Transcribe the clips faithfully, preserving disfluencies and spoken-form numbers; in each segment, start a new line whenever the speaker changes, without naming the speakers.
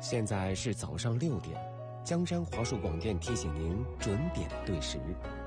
现在是早上六点，江山华硕广电提醒您准点对时。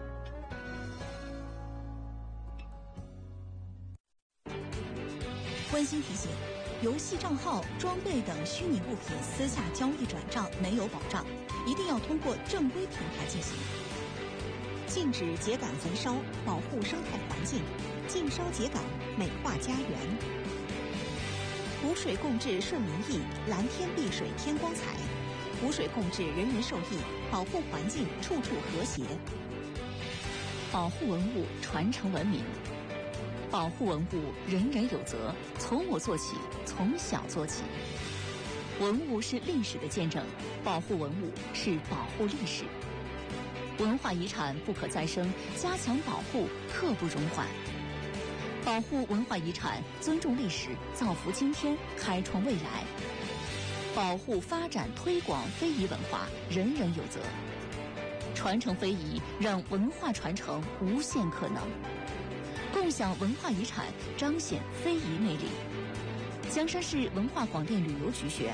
温馨提醒：游戏账号、装备等虚拟物品私下交易转账没有保障，一定要通过正规平台进行。禁止秸秆焚烧，保护生态环境；禁烧秸秆，美化家园。湖水共治顺民意，蓝天碧水天光彩。湖水共治，人人受益，保护环境，处处和谐。
保护文物，传承文明。保护文物，人人有责，从我做起，从小做起。文物是历史的见证，保护文物是保护历史。文化遗产不可再生，加强保护，刻不容缓。保护文化遗产，尊重历史，造福今天，开创未来。保护、发展、推广非遗文化，人人有责。传承非遗，让文化传承无限可能。共享文化遗产，彰显非遗魅力。江山市文化广电旅游局宣。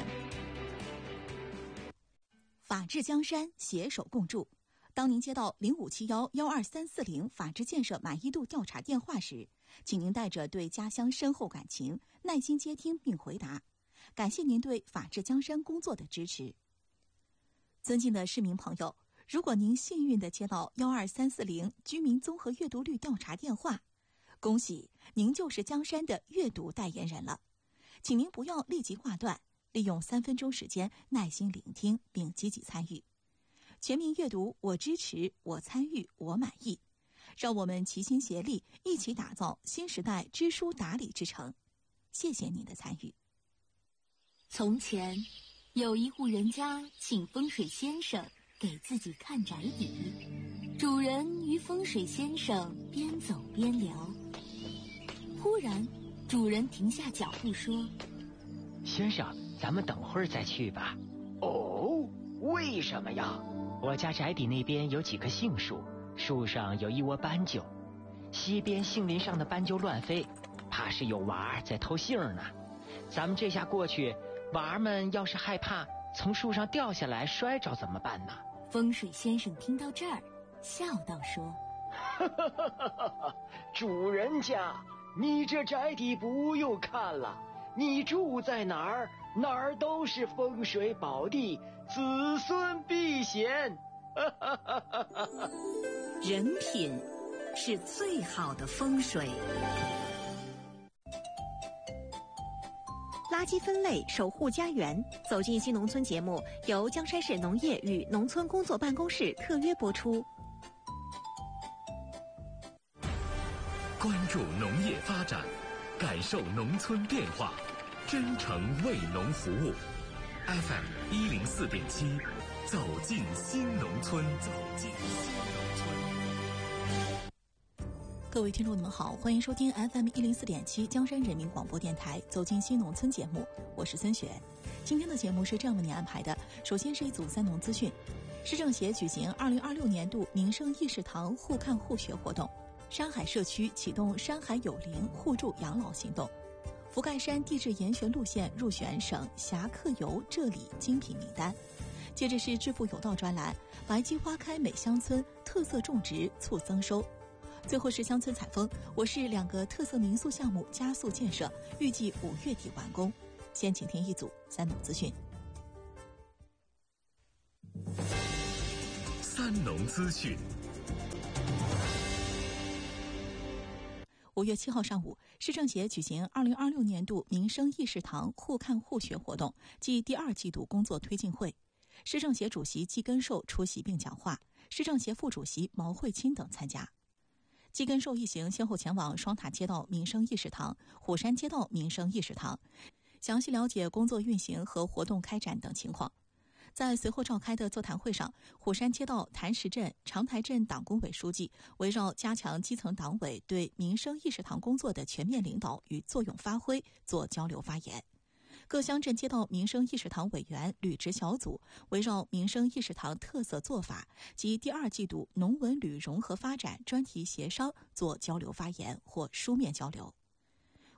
法治江山，携手共筑。当您接到零五七幺幺二三四零法治建设满意度调查电话时，请您带着对家乡深厚感情，耐心接听并回答。感谢您对法治江山工作的支持。尊敬的市民朋友，如果您幸运地接到幺二三四零居民综合阅读率调查电话，恭喜您就是江山的阅读代言人了。请您不要立即挂断，利用三分钟时间耐心聆听并积极参与。全民阅读，我支持，我参与，我满意。让我们齐心协力，一起打造新时代知书达理之城。谢谢您的参与。
从前，有一户人家请风水先生给自己看宅邸，主人与风水先生边走边聊。忽然，主人停下脚步说：“
先生，咱们等会儿再去吧。”“
哦，为什么呀？”“
我家宅邸那边有几棵杏树，树上有一窝斑鸠，西边杏林上的斑鸠乱飞，怕是有娃儿在偷杏呢。咱们这下过去，娃儿们要是害怕从树上掉下来摔着怎么办呢？”
风水先生听到这儿，笑道说：“
哈哈哈哈哈！主人家，你这宅邸不用看了，你住在哪儿，哪儿都是风水宝地，子孙必显。”
人品是最好的风水。垃圾分类，守护家园。走进新农村节目由江山市农业与农村工作办公室特约播出。
关注农业发展，感受农村变化，真诚为农服务。F M 一零四点七，走进新农村，走进新农村。
各位听众，你们好，欢迎收听 F M 一零四点七江山人民广播电台《走进新农村》节目，我是孙雪。今天的节目是这样为您安排的：首先是一组三农资讯，市政协举行二零二六年度民生议事堂互看互学活动，山海社区启动山海有灵互助养老行动，福盖山地质研学路线入选省侠客游浙里精品名单。接着是致富有道专栏，白鸡花开美乡村特色种植促增收。最后是乡村采风，我市两个特色民宿项目加速建设，预计五月底完工。先请听一组三农资讯。
三农资讯。
五月七号上午，市政协举行二零二六年度民生议事堂互看互学活动暨第二季度工作推进会。市政协主席季根寿出席并讲话，市政协副主席毛慧清等参加。季根寿一行先后前往双塔街道民生议事堂、虎山街道民生议事堂，详细了解工作运行和活动开展等情况。在随后召开的座谈会上，虎山街道谭石镇、长台镇党工委书记围绕加强基层党委对民生议事堂工作的全面领导与作用发挥做交流发言。各乡镇街道民生议事堂委员履职小组围绕民生议事堂特色做法及第二季度农文旅融合发展专题协商做交流发言或书面交流。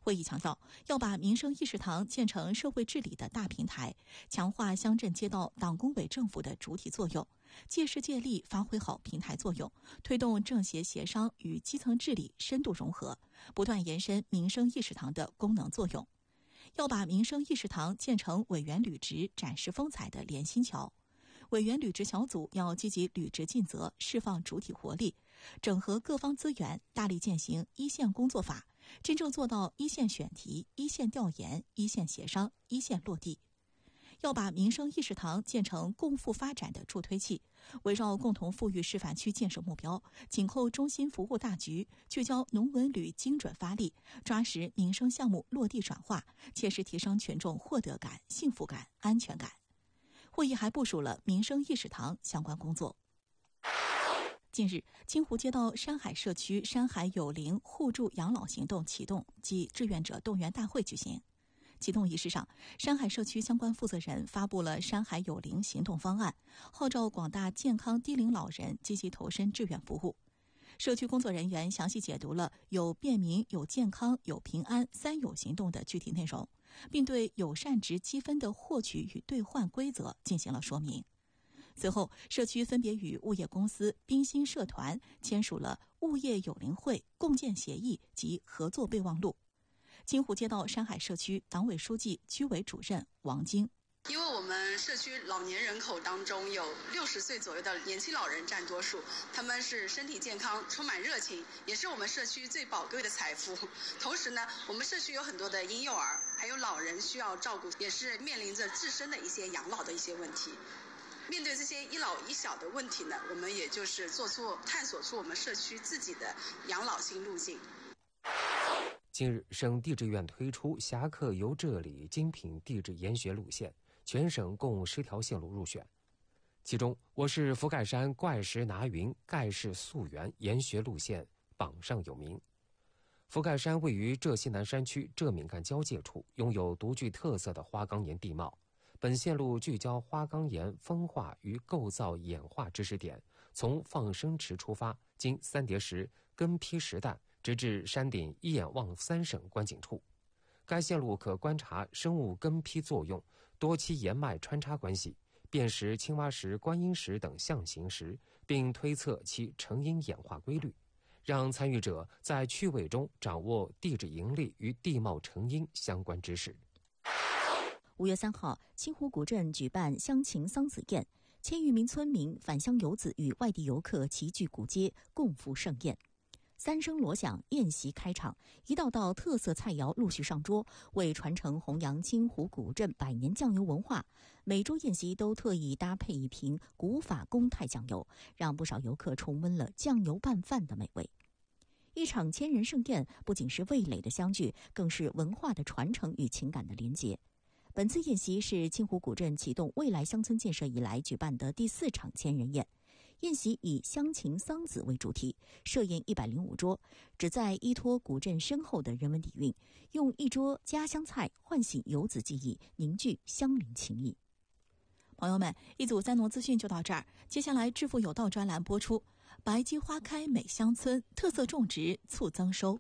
会议强调，要把民生议事堂建成社会治理的大平台，强化乡镇街道党工委政府的主体作用，借势借力发挥好平台作用，推动政协协商与基层治理深度融合，不断延伸民生议事堂的功能作用。要把民生议事堂建成委员履职展示风采的连心桥。委员履职小组要积极履职尽责，释放主体活力，整合各方资源，大力践行一线工作法，真正做到一线选题、一线调研、一线协商、一线落地。要把民生议事堂建成共富发展的助推器，围绕共同富裕示范区建设目标，紧扣中心服务大局，聚焦农文旅精准发力，抓实民生项目落地转化，切实提升群众获得感、幸福感、安全感。会议还部署了民生议事堂相关工作。近日，金湖街道山海社区山海有灵互助养老行动启动暨志愿者动员大会举行。启动仪式上，山海社区相关负责人发布了山海有灵行动方案，号召广大健康低龄老人积极投身志愿服务。社区工作人员详细解读了有便民、有健康、有平安三有行动的具体内容，并对友善值积分的获取与兑换规则进行了说明。随后，社区分别与物业公司、滨新社团签署了物业友邻会共建协议及合作备忘录。金湖街道山海社区党委书记、区委主任王晶。
因为我们社区老年人口当中有六十岁左右的年轻老人占多数，他们是身体健康、充满热情，也是我们社区最宝贵的财富。同时呢，我们社区有很多的婴幼儿，还有老人需要照顾，也是面临着自身的一些养老的一些问题。面对这些一老一小的问题呢，我们也就是做出探索出我们社区自己的养老新路径。
近日，省地质院推出侠客游这里精品地质研学路线，全省共十条线路入选。其中，我市福盖山怪石拿云盖世溯源研学路线榜上有名。福盖山位于浙西南山区浙闽赣交界处，拥有独具特色的花岗岩地貌。本线路聚焦花岗岩风化与构造演化知识点，从放生池出发，经三叠石、根坯石蛋，直至山顶一眼望三省观景处。该线路可观察生物根坯作用、多期岩脉穿插关系、辨识青蛙石、观音石等象形石，并推测其成因演化规律，让参与者在趣味中掌握地质盈利与地貌成因相关知识。
五月三号，清湖古镇举办乡情桑梓宴，千余名村民、返乡游子与外地游客齐聚古街，共赴盛宴。三声锣响，宴席开场，一道道特色菜肴陆续上桌，为传承弘扬清湖古镇百年酱油文化，每桌宴席都特意搭配一瓶古法公泰酱油，让不少游客重温了酱油拌饭的美味。一场千人盛宴不仅是味蕾的相聚，更是文化的传承与情感的连结。本次宴席是清湖古镇启动未来乡村建设以来举办的第四场千人宴。宴席以乡情桑梓为主题，设宴一百零五桌，旨在依托古镇深厚的人文底蕴，用一桌家乡菜唤醒游子记忆，凝聚乡邻情谊。朋友们，一组三农资讯就到这儿，接下来致富有道专栏播出。白鸡花开美乡村，特色种植促增收。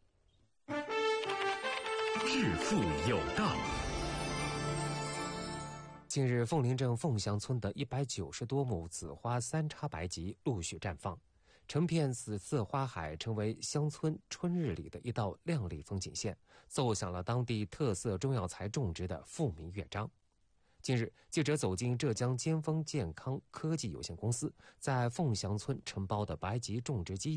致富有道。
近日，凤林镇凤祥村的一百九十多亩紫花三叉白菊陆续绽放，成片紫色花海成为乡村春日里的一道亮丽风景线，奏响了当地特色中药材种植的富民乐章。近日，记者走进浙江尖峰健康科技有限公司在凤祥村承包的白菊种植基